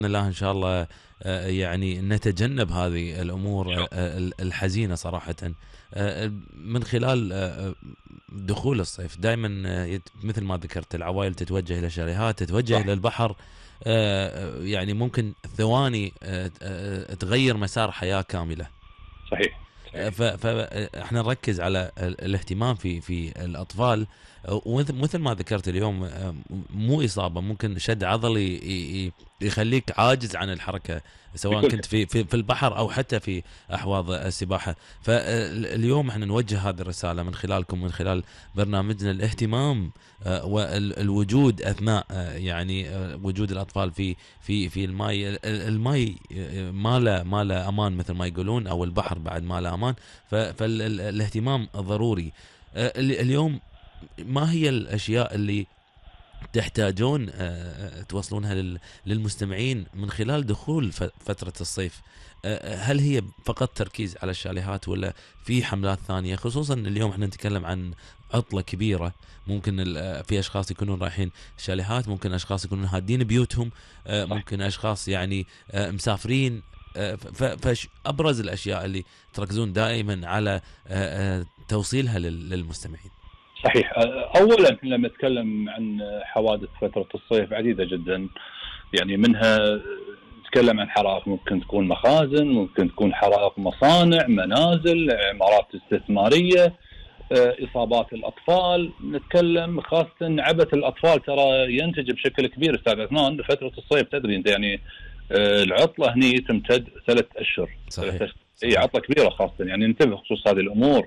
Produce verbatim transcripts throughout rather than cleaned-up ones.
الله إن شاء الله آه، يعني نتجنب هذه الأمور آه، آه، الحزينة صراحة، آه، من خلال آه، دخول الصيف دائما، آه، يت- مثل ما ذكرت العوائل تتوجه إلى الشاليهات، تتوجه صح. إلى البحر. آه، يعني ممكن ثواني آه، آه، تغير مسار حياة كاملة. صحيح. صحيح. فاحنا نركز على ال- الاهتمام في في الاطفال. ومثل مثل ما ذكرت اليوم، آه، مو اصابه، ممكن شد عضلي ي- ي- يخليك عاجز عن الحركه، سواء بكل كنت تأكيد. في في في البحر او حتى في احواض السباحه. فاليوم احنا نوجه هذه الرساله من خلالكم، من خلال برنامجنا، الاهتمام آه، والوجود اثناء آه، يعني آه، وجود الاطفال في في في الماء. ال- الماء آه، ما له ما له امان مثل ما يقولون، او البحر بعد ما له امان. فالاهتمام ضروري. آه، ال- اليوم ما هي الاشياء اللي تحتاجون آه، آه، توصلونها لل- للمستمعين من خلال دخول ف- فترة الصيف؟ آه، هل هي فقط تركيز على الشاليهات، ولا في حملات ثانية؟ خصوصا اليوم احنا نتكلم عن عطلة كبيرة. ممكن ال- آه، في اشخاص يكونون رايحين شاليهات، ممكن اشخاص يكونون هادين بيوتهم، آه، صح. ممكن اشخاص يعني آه، مسافرين. آه، ف- فش ابرز الاشياء اللي تركزون دائما على آه، آه، توصيلها لل- للمستمعين؟ صحيح. اولا لما نتكلم عن حوادث فتره الصيف عديده جدا، يعني منها نتكلم عن حرائق ممكن تكون مخازن، ممكن تكون حرائق مصانع، منازل، عمارات استثماريه، اصابات الاطفال. نتكلم خاصه عبث الاطفال ترى ينتج بشكل كبير استاذ عثمان فتره الصيف. تدري انت يعني آه، العطله هني تمتد ثلاث اشهر. ثلاث صحيح، اشهر اي صحيح. عطله كبيره خاصه، يعني ننتبه بخصوص هذه الامور.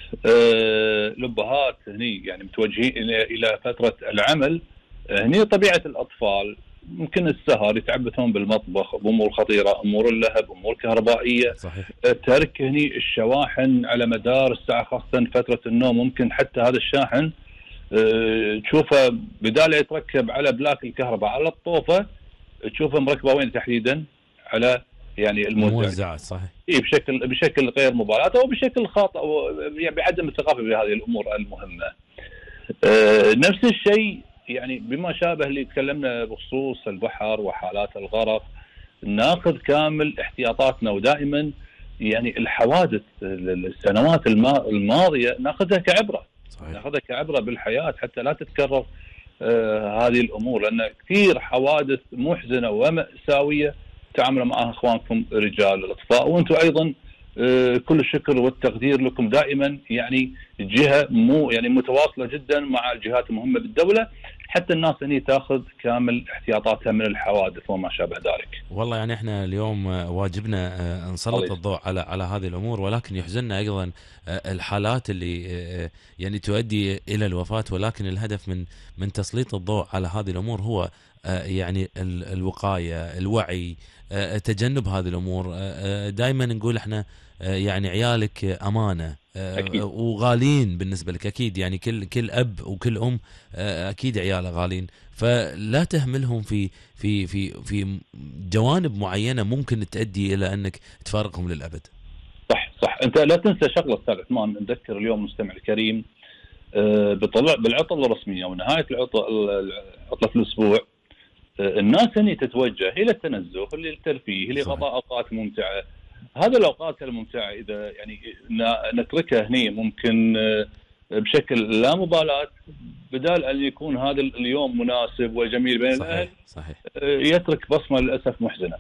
آه، الابهات هني يعني متوجهين الى الى فتره العمل. آه، هني طبيعه الاطفال ممكن السهر، يتعبثون بالمطبخ بامور خطيره، امور اللهب، امور كهربائيه. صحيح. آه، ترك هني الشواحن على مدار الساعه، خاصه فتره النوم. ممكن حتى هذا الشاحن آه، تشوفه بدال يتركب على بلاك الكهرباء على الطوفه، تشوفه مركبه وين تحديدا؟ على يعني الموزع. الموزعات، صحيح. إيه، بشكل بشكل غير مبالاة او بشكل خاطئ، أو يعني بعدم الثقافه بهذه الامور المهمه. آه، نفس الشيء يعني بما شابه اللي تكلمنا بخصوص البحر وحالات الغرق، ناخذ كامل احتياطاتنا. ودائما يعني الحوادث السنوات الما- الماضيه ناخذها كعبره، صحيح. ناخذها كعبره بالحياه حتى لا تتكرر آه هذه الامور، لان كثير حوادث محزنه وماساويه تعاملوا معها اخوانكم رجال الاطفاء. وانتم ايضا آه كل الشكر والتقدير لكم دائما، يعني جهه مو يعني متواصله جدا مع الجهات المهمه بالدوله، حتى الناس هني تاخذ كامل احتياطاتها من الحوادث وما شابه ذلك. والله يعني احنا اليوم آه، واجبنا آه، الله نسلط يسلمك. الضوء على على هذه الامور، ولكن يحزننا ايضا آه، الحالات اللي آه، يعني تؤدي الى الوفاه. ولكن الهدف من من تسليط الضوء على هذه الامور هو آه، يعني ال- الوقايه، الوعي، آه، تجنب هذه الامور. دائما نقول احنا آه، يعني عيالك امانه، آه، اكيد. وغالين بالنسبه لك اكيد. يعني كل كل اب وكل ام آه، اكيد عياله غالين. فلا تهملهم في في في في جوانب معينه ممكن تؤدي الى انك تفارقهم للابد. صح. صح. انت لا تنسى شغله استاذ عثمان، نذكر اليوم المستمع الكريم آه، بطلع بالعطله الرسميه ونهايه العطله، عطله الاسبوع. آه، الناس هني تتوجه الى التنزه، للترفيه، صحيح. لقضاء اوقات ممتعه. هذه الاوقات الممتعه اذا يعني ن- نتركها هني ممكن آه، بشكل لا مبالاه، بدال ان يكون هذا اليوم مناسب وجميل بين الاهل، صحيح. صحيح. آه، يترك بصمه للاسف محزنه.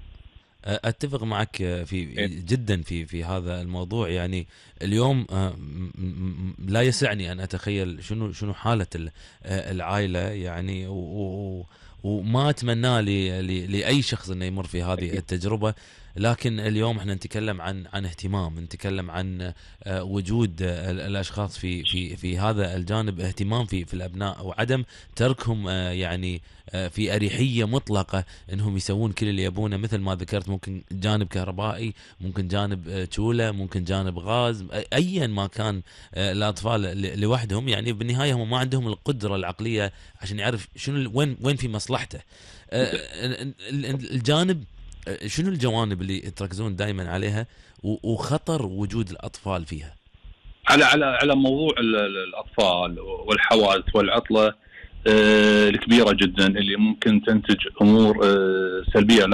اتفق معك في إيه. جدا في في هذا الموضوع. يعني اليوم آه، م- م- لا يسعني ان اتخيل شنو شنو حاله ال- آه، العائله، يعني و- و- وما اتمنى ل- ل- لاي شخص انه يمر في هذه اكيد. التجربه. لكن اليوم احنا نتكلم عن عن اهتمام، نتكلم عن آه، وجود آه، ال- الاشخاص في في في هذا الجانب، اهتمام في في الابناء، وعدم تركهم آه، يعني آه، في اريحيه مطلقه انهم يسوون كل اللي يبونه. مثل ما ذكرت، ممكن جانب كهربائي، ممكن جانب آه، تشوله، ممكن جانب غاز، أي- ايا ما كان. آه، الاطفال ل- لوحدهم يعني بالنهايه هم ما عندهم القدره العقليه عشان يعرف شنو ال- وين وين في مصلحته. آه، ال- ال- الجانب آه، شنو الجوانب اللي تركزون دائما عليها، و- وخطر وجود الاطفال فيها؟ على على على موضوع ال- ال- الاطفال والحوادث والعطله آه، الكبيره جدا اللي ممكن تنتج امور آه، سلبيه